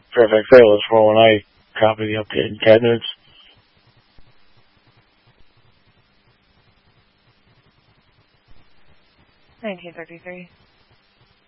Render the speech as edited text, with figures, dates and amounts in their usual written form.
Fairfax Fairless for when I copy the updated cabinets. $19.33.